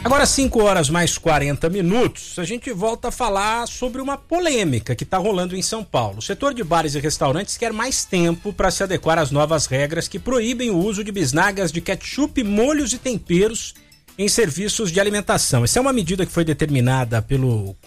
Agora 5h mais 40, a gente volta a falar sobre uma polêmica que está rolando em São Paulo. O setor de bares e restaurantes quer mais tempo para se adequar às novas regras que proíbem o uso de bisnagas de ketchup, molhos e temperos em serviços de alimentação. Essa é uma medida que foi determinada pelo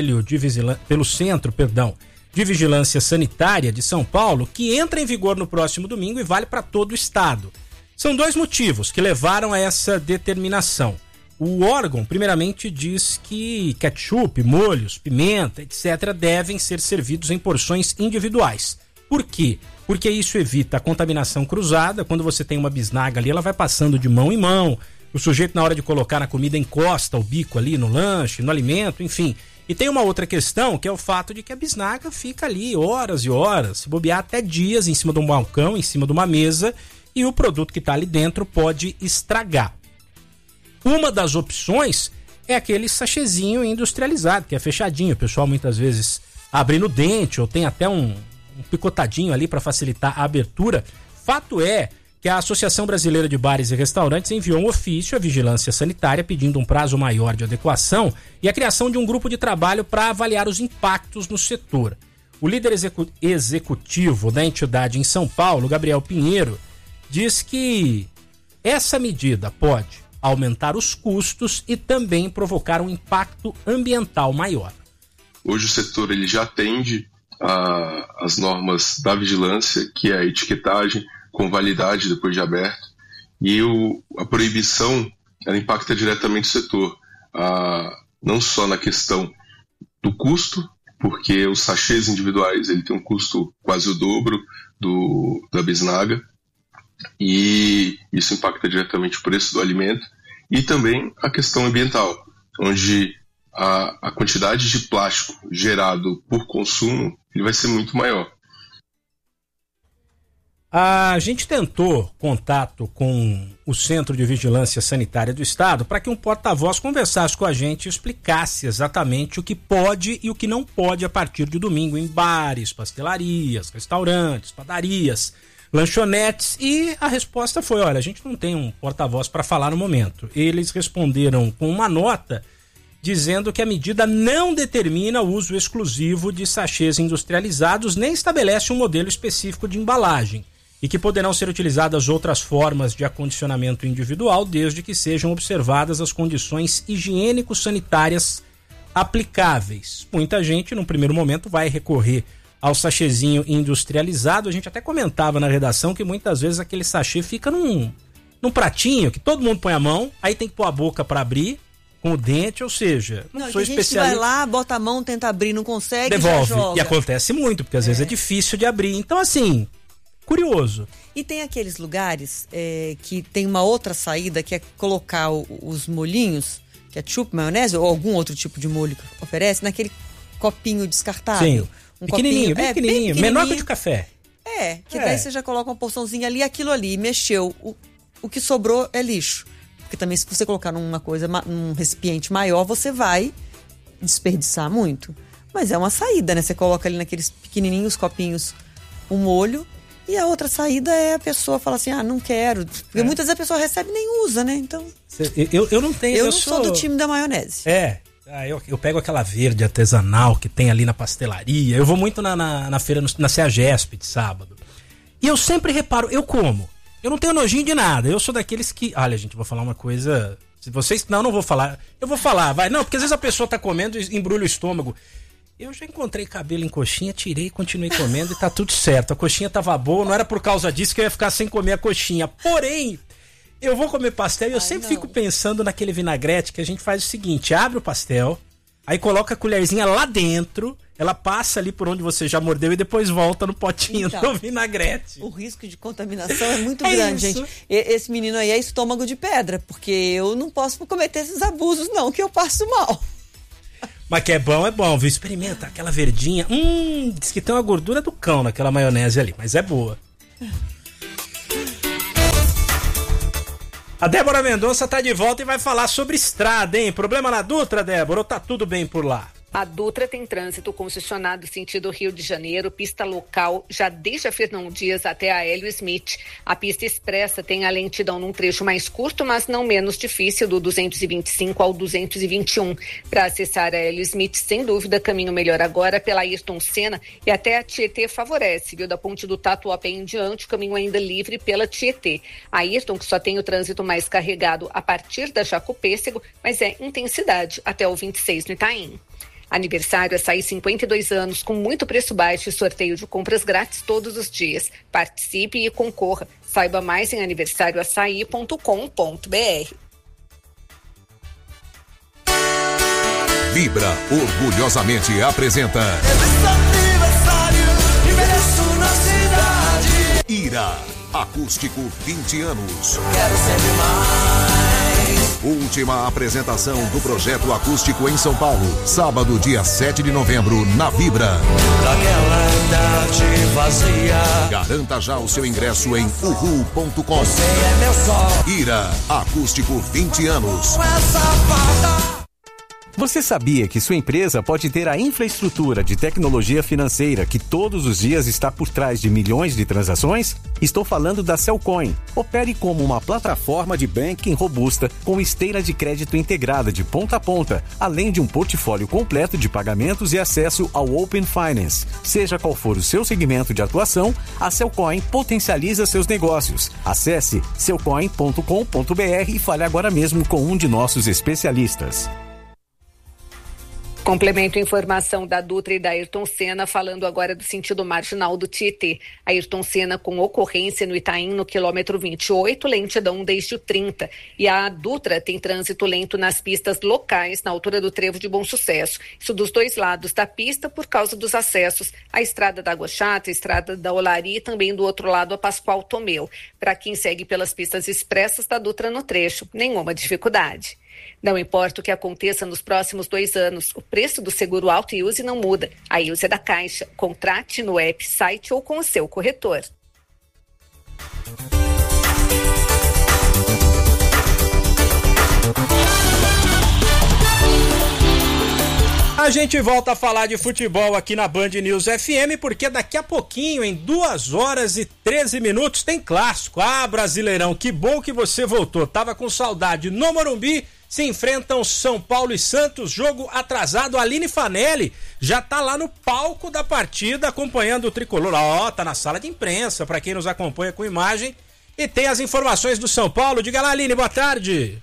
Centro de Vigilância Sanitária de São Paulo, que entra em vigor no próximo domingo e vale para todo o estado. São dois motivos que levaram a essa determinação. O órgão, primeiramente, diz que ketchup, molhos, pimenta, etc., devem ser servidos em porções individuais. Por quê? Porque isso evita a contaminação cruzada. Quando você tem uma bisnaga ali, ela vai passando de mão em mão. O sujeito, na hora de colocar na comida, encosta o bico ali no lanche, no alimento, enfim. E tem uma outra questão, que é o fato de que a bisnaga fica ali horas e horas, se bobear até dias, em cima de um balcão, em cima de uma mesa, e o produto que está ali dentro pode estragar. Uma das opções é aquele sachêzinho industrializado, que é fechadinho. O pessoal muitas vezes abre no dente ou tem até um picotadinho ali para facilitar a abertura. Fato é que a Associação Brasileira de Bares e Restaurantes enviou um ofício à Vigilância Sanitária pedindo um prazo maior de adequação e a criação de um grupo de trabalho para avaliar os impactos no setor. O líder executivo da entidade em São Paulo, Gabriel Pinheiro, diz que essa medida pode aumentar os custos e também provocar um impacto ambiental maior. Hoje o setor ele já atende às normas da vigilância, que é a etiquetagem com validade depois de aberto, e a proibição ela impacta diretamente o setor, não só na questão do custo, porque os sachês individuais ele tem um custo quase o dobro da bisnaga, e isso impacta diretamente o preço do alimento, e também a questão ambiental, onde a quantidade de plástico gerado por consumo ele vai ser muito maior. A gente tentou contato com o Centro de Vigilância Sanitária do Estado para que um porta-voz conversasse com a gente e explicasse exatamente o que pode e o que não pode a partir de domingo em bares, pastelarias, restaurantes, padarias, lanchonetes, e a resposta foi: olha, a gente não tem um porta-voz para falar no momento. Eles responderam com uma nota dizendo que a medida não determina o uso exclusivo de sachês industrializados nem estabelece um modelo específico de embalagem e que poderão ser utilizadas outras formas de acondicionamento individual desde que sejam observadas as condições higiênico-sanitárias aplicáveis. Muita gente, num primeiro momento, vai recorrer ao sachêzinho industrializado. A gente até comentava na redação que muitas vezes aquele sachê fica num pratinho que todo mundo põe a mão, aí tem que pôr a boca para abrir com o dente, ou seja, não sou especialista. Vai lá, bota a mão, tenta abrir, não consegue, devolve. Já joga. E acontece muito, porque às vezes é difícil de abrir. Então, assim, curioso. E tem aqueles lugares que tem uma outra saída, que é colocar os molhinhos, ketchup, maionese ou algum outro tipo de molho que oferece, naquele copinho descartável. Sim. Pequenininho, bem pequenininho, menor que o de café. Daí você já coloca uma porçãozinha ali, aquilo ali, mexeu. O que sobrou é lixo. Porque também se você colocar num recipiente maior, você vai desperdiçar muito. Mas é uma saída, né? Você coloca ali naqueles pequenininhos copinhos um molho, e a outra saída é a pessoa falar assim, não quero. Porque muitas vezes a pessoa recebe e nem usa, né? Então, eu não tenho... Eu não sou do time da maionese. Eu pego aquela verde artesanal que tem ali na pastelaria. Eu vou muito na feira, na CEAGESP de sábado. E eu sempre reparo, eu como. Eu não tenho nojinho de nada. Eu sou daqueles que... Olha, gente, vou falar uma coisa... Se vocês... Não vou falar. Eu vou falar, vai. Não, porque às vezes a pessoa tá comendo e embrulha o estômago. Eu já encontrei cabelo em coxinha, tirei e continuei comendo e tá tudo certo. A coxinha tava boa, não era por causa disso que eu ia ficar sem comer a coxinha. Porém, eu vou comer pastel e eu sempre fico pensando naquele vinagrete que a gente faz o seguinte: abre o pastel, aí coloca a colherzinha lá dentro, ela passa ali por onde você já mordeu e depois volta no potinho do vinagrete. O risco de contaminação é muito grande, gente. Esse menino aí é estômago de pedra, porque eu não posso cometer esses abusos não, que eu passo mal. Mas que é bom, viu? Experimenta aquela verdinha. Diz que tem uma gordura do cão naquela maionese ali, mas é boa. A Débora Mendonça tá de volta e vai falar sobre estrada, hein? Problema na Dutra, Débora, ou tá tudo bem por lá? A Dutra tem trânsito congestionado sentido Rio de Janeiro, pista local, já desde a Fernão Dias até a Hélio Smith. A pista expressa tem a lentidão num trecho mais curto, mas não menos difícil, do 225 ao 221. Para acessar a Hélio Smith, sem dúvida, caminho melhor agora pela Ayrton Senna e até a Tietê favorece, viu? Da ponte do Tatuapé em diante, o caminho ainda livre pela Tietê. A Ayrton, que só tem o trânsito mais carregado a partir da Jacopêssego, mas é intensidade até o 26 no Itaim. Aniversário Açaí 52 anos, com muito preço baixo e sorteio de compras grátis todos os dias. Participe e concorra. Saiba mais em aniversarioaçaí.com.br. Vibra orgulhosamente apresenta Ira, acústico 20 anos. Quero sempre mais. Última apresentação do projeto acústico em São Paulo, sábado, dia 7 de novembro, na Vibra. Daquela idade vazia. Garanta já o seu ingresso em uhu.com. Você é meu sol. Ira, acústico 20 anos. Você sabia que sua empresa pode ter a infraestrutura de tecnologia financeira que todos os dias está por trás de milhões de transações? Estou falando da Cellcoin. Opere como uma plataforma de banking robusta com esteira de crédito integrada de ponta a ponta, além de um portfólio completo de pagamentos e acesso ao Open Finance. Seja qual for o seu segmento de atuação, a Cellcoin potencializa seus negócios. Acesse cellcoin.com.br e fale agora mesmo com um de nossos especialistas. Complemento a informação da Dutra e da Ayrton Senna, falando agora do sentido marginal do Tietê. Ayrton Senna com ocorrência no Itaim, no quilômetro 28, lentidão desde o 30. E a Dutra tem trânsito lento nas pistas locais, na altura do Trevo de Bom Sucesso. Isso dos dois lados da pista, por causa dos acessos à Estrada da Água Chata, a Estrada da Olaria e também do outro lado a Pascoal Tomeu. Para quem segue pelas pistas expressas da Dutra no trecho, nenhuma dificuldade. Não importa o que aconteça nos próximos 2 anos, o preço do seguro Auto e Use não muda. A Use é da Caixa. Contrate no app, site ou com o seu corretor. A gente volta a falar de futebol aqui na Band News FM, porque daqui a pouquinho, em 2 horas e 13 minutos, tem clássico. Ah, Brasileirão, que bom que você voltou. Tava com saudade. No Morumbi se enfrentam São Paulo e Santos, jogo atrasado. A Aline Fanelli já tá lá no palco da partida acompanhando o tricolor. Ó, tá na sala de imprensa, para quem nos acompanha com imagem. E tem as informações do São Paulo. Diga lá, Aline, boa tarde.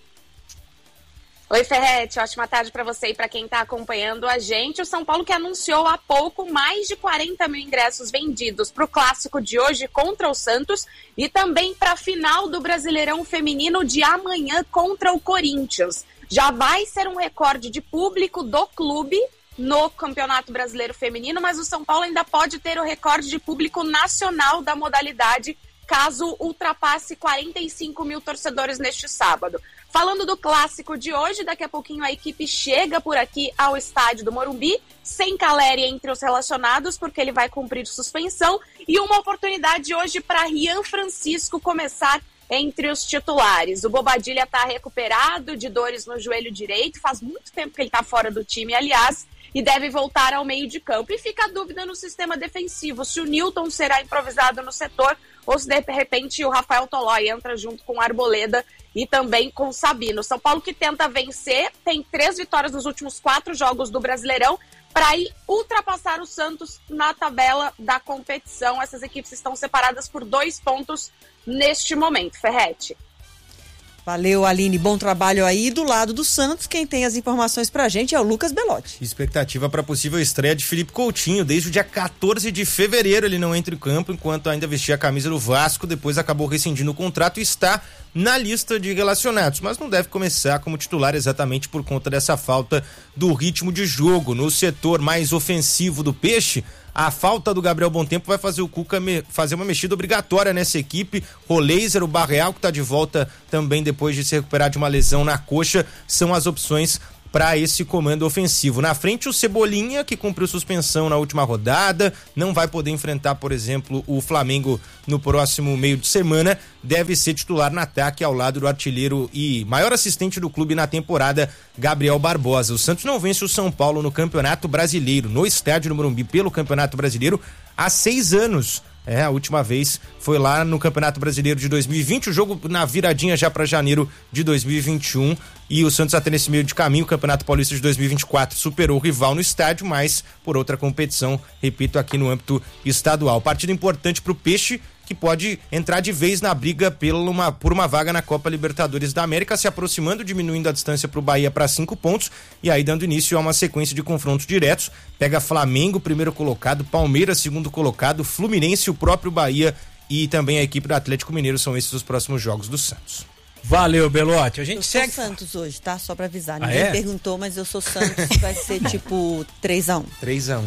Oi, Ferretti, ótima tarde para você e para quem está acompanhando a gente. O São Paulo que anunciou há pouco mais de 40 mil ingressos vendidos para o clássico de hoje contra o Santos e também para a final do Brasileirão Feminino de amanhã contra o Corinthians. Já vai ser um recorde de público do clube no Campeonato Brasileiro Feminino, mas o São Paulo ainda pode ter o recorde de público nacional da modalidade caso ultrapasse 45 mil torcedores neste sábado. Falando do clássico de hoje, daqui a pouquinho a equipe chega por aqui ao estádio do Morumbi, sem Caleri entre os relacionados, porque ele vai cumprir suspensão, e uma oportunidade hoje para Rian Francisco começar entre os titulares. O Bobadilla está recuperado de dores no joelho direito, faz muito tempo que ele está fora do time, aliás, e deve voltar ao meio de campo. E fica a dúvida no sistema defensivo, se o Newton será improvisado no setor ou se de repente o Rafael Tolói entra junto com o Arboleda e também com o Sabino. São Paulo que tenta vencer, tem 3 vitórias nos últimos 4 jogos do Brasileirão para ir ultrapassar o Santos na tabela da competição. Essas equipes estão separadas por 2 pontos neste momento. Ferretti. Valeu, Aline, bom trabalho aí. Do lado do Santos, quem tem as informações pra gente é o Lucas Belotti. Expectativa para possível estreia de Felipe Coutinho. Desde o dia 14 de fevereiro ele não entra em campo enquanto ainda vestia a camisa do Vasco, depois acabou rescindindo o contrato e está na lista de relacionados, mas não deve começar como titular exatamente por conta dessa falta do ritmo de jogo. No setor mais ofensivo do Peixe, a falta do Gabriel Bontempo vai fazer o Cuca fazer uma mexida obrigatória nessa equipe. Roleiser, o Barreal, que está de volta também depois de se recuperar de uma lesão na coxa, são as opções para esse comando ofensivo. Na frente, o Cebolinha, que cumpriu suspensão na última rodada, não vai poder enfrentar, por exemplo, o Flamengo no próximo meio de semana, deve ser titular no ataque ao lado do artilheiro e maior assistente do clube na temporada, Gabriel Barbosa. O Santos não vence o São Paulo no Campeonato Brasileiro, no estádio do Morumbi, pelo Campeonato Brasileiro, há 6 anos. A última vez foi lá no Campeonato Brasileiro de 2020, o jogo na viradinha já para janeiro de 2021, e o Santos até nesse meio de caminho, o Campeonato Paulista de 2024 superou o rival no estádio, mas por outra competição, repito, aqui no âmbito estadual. Partida importante para o Peixe, que pode entrar de vez na briga por uma vaga na Copa Libertadores da América, se aproximando, diminuindo a distância para o Bahia para 5 pontos, e aí dando início a uma sequência de confrontos diretos. Pega Flamengo, primeiro colocado, Palmeiras, segundo colocado, Fluminense, o próprio Bahia e também a equipe do Atlético Mineiro. São esses os próximos jogos do Santos. Valeu, Belotti. A gente eu segue. sou Santos hoje, tá? Só pra avisar. Ninguém perguntou, mas eu sou Santos. Vai ser tipo 3-1. 3-1.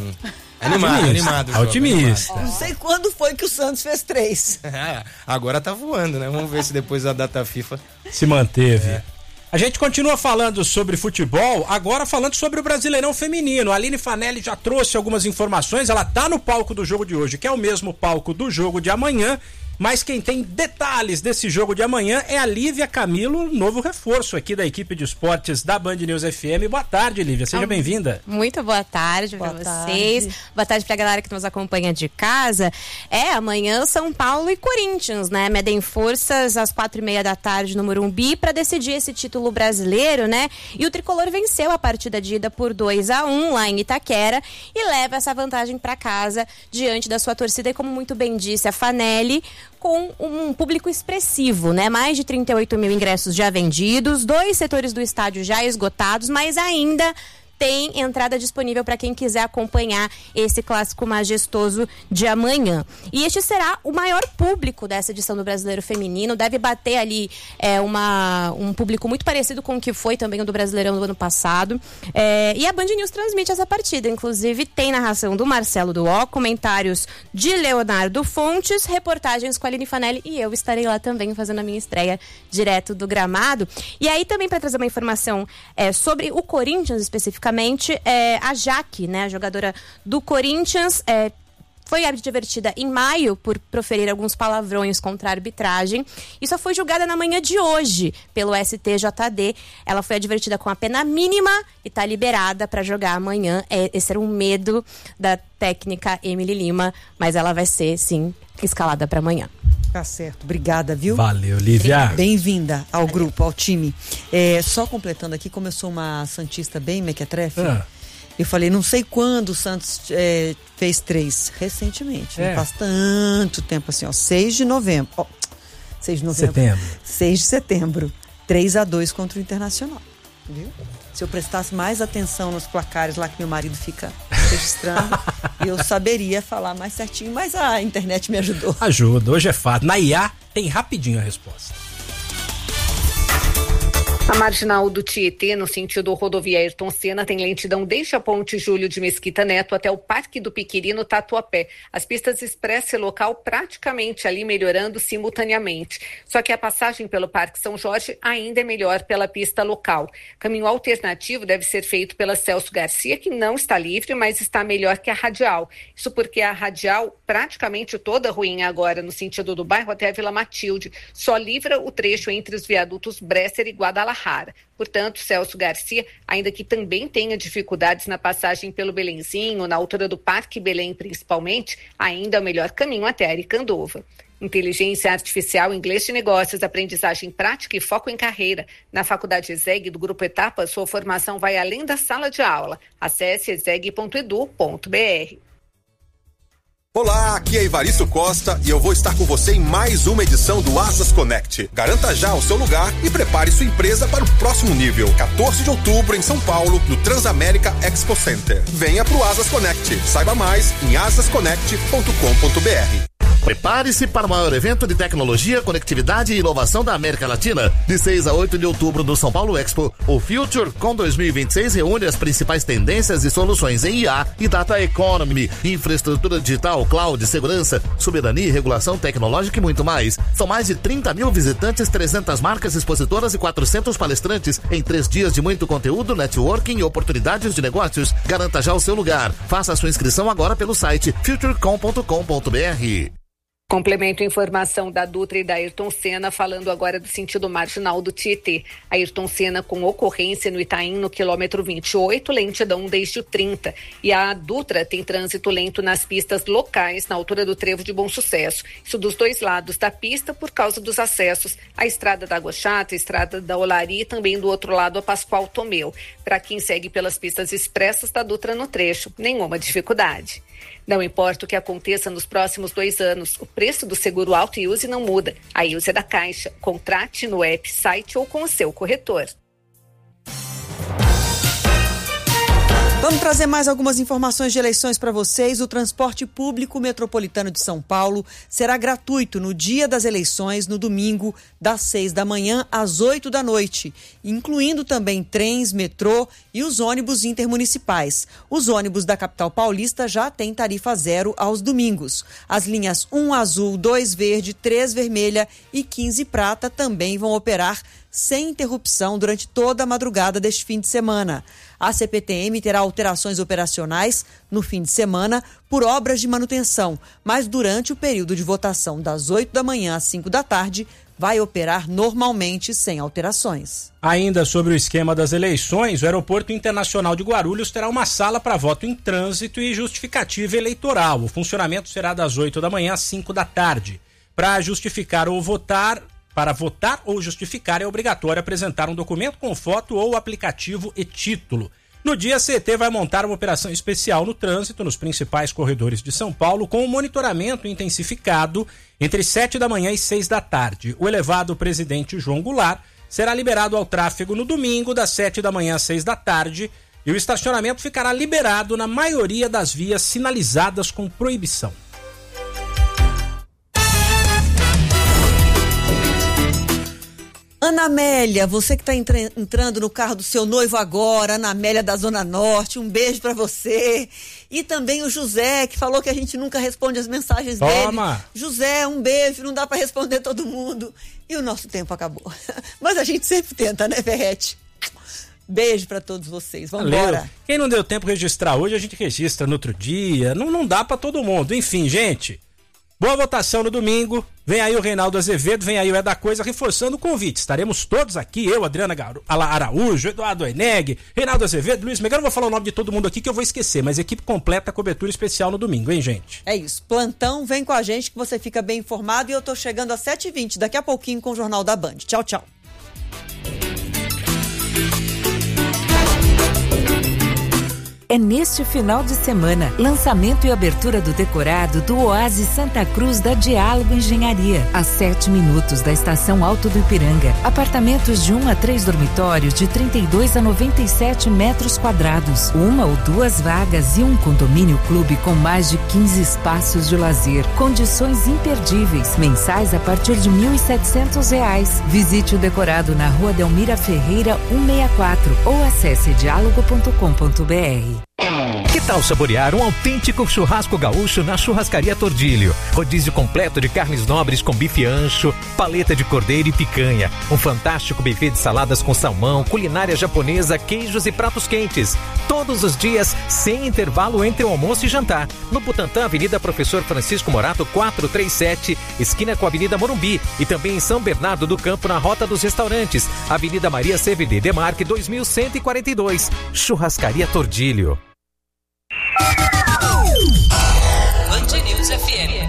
Animado. Otimista. Não sei quando foi que o Santos fez 3. Agora tá voando, né? Vamos ver se depois da data FIFA se manteve. A gente continua falando sobre futebol, agora falando sobre o Brasileirão Feminino. A Aline Fanelli já trouxe algumas informações, ela tá no palco do jogo de hoje, que é o mesmo palco do jogo de amanhã. Mas quem tem detalhes desse jogo de amanhã é a Lívia Camilo, novo reforço aqui da equipe de esportes da Band News FM. Boa tarde, Lívia, seja bem-vinda. Muito boa tarde para vocês. Boa tarde pra galera que nos acompanha de casa. Amanhã São Paulo e Corinthians, né? Medem forças às 4:30 da tarde no Morumbi para decidir esse título brasileiro, né? E o tricolor venceu a partida de ida por 2-1 lá em Itaquera e leva essa vantagem para casa diante da sua torcida. E como muito bem disse a Fanelli, com um público expressivo, né? Mais de 38 mil ingressos já vendidos, 2 setores do estádio já esgotados, mas ainda tem entrada disponível para quem quiser acompanhar esse clássico majestoso de amanhã. E este será o maior público dessa edição do Brasileiro Feminino, deve bater ali um público muito parecido com o que foi também o do Brasileirão do ano passado. E a Band News transmite essa partida, inclusive tem narração do Marcelo Duó, comentários de Leonardo Fontes, reportagens com a Aline Fanelli, e eu estarei lá também fazendo a minha estreia direto do gramado. E aí também para trazer uma informação sobre o Corinthians especificamente, a Jaque, né, a jogadora do Corinthians, foi advertida em maio por proferir alguns palavrões contra a arbitragem e só foi julgada na manhã de hoje pelo STJD. Ela foi advertida com a pena mínima e está liberada para jogar amanhã. Esse era um medo da técnica Emily Lima, mas ela vai ser, sim, escalada para amanhã. Tá certo, obrigada, viu? Valeu, Lívia. Bem-vinda ao grupo, ao time. Só completando aqui, como eu sou uma santista bem mequetrefe, eu falei, não sei quando o Santos fez 3, recentemente, não faz tanto tempo assim, 6 de novembro. 6 de novembro. Setembro. 6 de setembro, 3-2 contra o Internacional, viu? Se eu prestasse mais atenção nos placares lá que meu marido fica registrando, eu saberia falar mais certinho, mas a internet me ajudou. Ajuda, hoje é fato. Na IA tem rapidinho a resposta. A marginal do Tietê, no sentido rodovia Ayrton Senna, tem lentidão desde a ponte Júlio de Mesquita Neto até o Parque do Piquiri, no Tatuapé. As pistas expressa e local praticamente ali melhorando simultaneamente. Só que a passagem pelo Parque São Jorge ainda é melhor pela pista local. Caminho alternativo deve ser feito pela Celso Garcia, que não está livre, mas está melhor que a radial. Isso porque a radial praticamente toda ruim agora, no sentido do bairro até a Vila Matilde. Só livra o trecho entre os viadutos Bresser e Guadalajara. Portanto, Celso Garcia, ainda que também tenha dificuldades na passagem pelo Belenzinho, na altura do Parque Belém principalmente, ainda é o melhor caminho até Aricandova. Inteligência Artificial, Inglês de Negócios, Aprendizagem Prática e Foco em Carreira. Na Faculdade ESEG do Grupo Etapa, sua formação vai além da sala de aula. Acesse eseg.edu.br. Olá, aqui é Ivaristo Costa e eu vou estar com você em mais uma edição do Asas Connect. Garanta já o seu lugar e prepare sua empresa para o próximo nível. 14 de outubro em São Paulo, no Transamérica Expo Center. Venha pro Asas Connect. Saiba mais em asasconnect.com.br. Prepare-se para o maior evento de tecnologia, conectividade e inovação da América Latina. De 6 a 8 de outubro no São Paulo Expo, o FutureCon 2026 reúne as principais tendências e soluções em IA e Data Economy, infraestrutura digital, cloud, segurança, soberania e regulação tecnológica e muito mais. São mais de 30 mil visitantes, 300 marcas expositoras e 400 palestrantes em 3 dias de muito conteúdo, networking e oportunidades de negócios. Garanta já o seu lugar. Faça a sua inscrição agora pelo site futurecom.com.br. Complemento a informação da Dutra e da Ayrton Senna, falando agora do sentido marginal do Tietê. Ayrton Senna com ocorrência no Itaim, no quilômetro 28, lentidão desde o 30. E a Dutra tem trânsito lento nas pistas locais, na altura do Trevo de Bom Sucesso. Isso dos dois lados da pista, por causa dos acessos à Estrada da Água Chata, a Estrada da Olaria e também do outro lado a Pascoal Tomeu. Para quem segue pelas pistas expressas da Dutra no trecho, nenhuma dificuldade. Não importa o que aconteça nos próximos 2 anos, o preço do seguro auto e use não muda. A use é da Caixa. Contrate no app, site ou com o seu corretor. Vamos trazer mais algumas informações de eleições para vocês. O transporte público metropolitano de São Paulo será gratuito no dia das eleições, no domingo, das 6 da manhã às 8 da noite, incluindo também trens, metrô e os ônibus intermunicipais. Os ônibus da capital paulista já têm tarifa zero aos domingos. As linhas 1 azul, 2 verde, 3 vermelha e 15 prata também vão operar sem interrupção durante toda a madrugada deste fim de semana. A CPTM terá alterações operacionais no fim de semana por obras de manutenção, mas durante o período de votação das 8 da manhã às 5 da tarde, vai operar normalmente sem alterações. Ainda sobre o esquema das eleições, o Aeroporto Internacional de Guarulhos terá uma sala para voto em trânsito e justificativa eleitoral. O funcionamento será das 8 da manhã às 5 da tarde. Para justificar ou votar... Para votar ou justificar, é obrigatório apresentar um documento com foto ou aplicativo e título. No dia, a CET vai montar uma operação especial no trânsito nos principais corredores de São Paulo, com um monitoramento intensificado entre 7 da manhã e 6 da tarde. O elevado presidente João Goulart será liberado ao tráfego no domingo, das 7 da manhã às 6 da tarde, e o estacionamento ficará liberado na maioria das vias sinalizadas com proibição. Ana Amélia, você que está entrando no carro do seu noivo agora, Ana Amélia da Zona Norte, um beijo para você. E também o José, que falou que a gente nunca responde as mensagens dele. José, um beijo, não dá para responder todo mundo. E o nosso tempo acabou. Mas a gente sempre tenta, né, Ferrete? Beijo para todos vocês, vamos embora. Quem não deu tempo de registrar hoje, a gente registra no outro dia. Não dá para todo mundo. Enfim, gente, boa votação no domingo. Vem aí o Reinaldo Azevedo, vem aí o É da Coisa, reforçando o convite. Estaremos todos aqui, eu, Adriana Araújo, Eduardo Eneg, Reinaldo Azevedo, Luiz Mega. Eu não vou falar o nome de todo mundo aqui que eu vou esquecer, mas equipe completa, cobertura especial no domingo, hein, gente? É isso, plantão, vem com a gente que você fica bem informado, e eu tô chegando às 7h20, daqui a pouquinho com o Jornal da Band. Tchau, tchau. É neste final de semana, lançamento e abertura do decorado do Oásis Santa Cruz da Diálogo Engenharia, a 7 minutos da Estação Alto do Ipiranga. Apartamentos de 1 a 3 dormitórios de 32 a 97 metros quadrados, 1 ou 2 vagas e um condomínio clube com mais de 15 espaços de lazer. Condições imperdíveis, mensais a partir de R$ 1.700. Visite o decorado na Rua Delmira Ferreira 164 ou acesse diálogo.com.br. Que tal saborear um autêntico churrasco gaúcho na Churrascaria Tordilho? Rodízio completo de carnes nobres com bife ancho, paleta de cordeiro e picanha. Um fantástico buffet de saladas com salmão, culinária japonesa, queijos e pratos quentes. Todos os dias, sem intervalo entre o almoço e jantar. No Butantã, Avenida Professor Francisco Morato, 437, esquina com a Avenida Morumbi. E também em São Bernardo do Campo, na Rota dos Restaurantes. Avenida Maria CVD Demarque, 2142. Churrascaria Tordilho. Band News FM.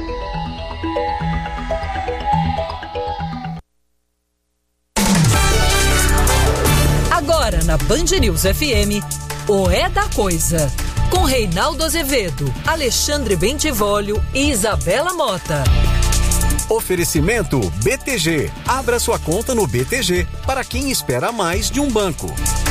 Agora na Band News FM, o É da Coisa, com Reinaldo Azevedo, Alexandre Bentivolio e Isabela Mota. Oferecimento BTG. Abra sua conta no BTG para quem espera mais de um banco.